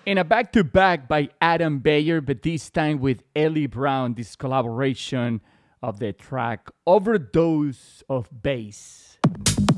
In a back-to-back by Adam Beyer, but this time with Ellie Brown, this collaboration of the track Overdose of Bass.